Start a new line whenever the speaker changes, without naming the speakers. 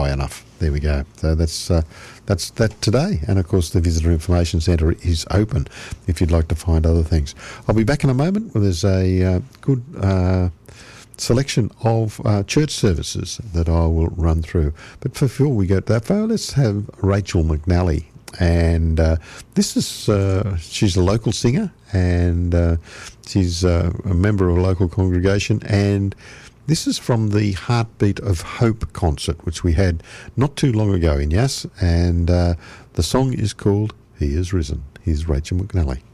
high enough. There we go. So that's that today. And, of course, the Visitor Information Centre is open if you'd like to find other things. I'll be back in a moment where there's a good selection of church services that I will run through. But before we go to that far, let's have Rachel McNally. And this is, she's a local singer, and she's a member of a local congregation, and this is from the Heartbeat of Hope concert, which we had not too long ago in Yass, and the song is called He Is Risen. Here's Rachel McNally.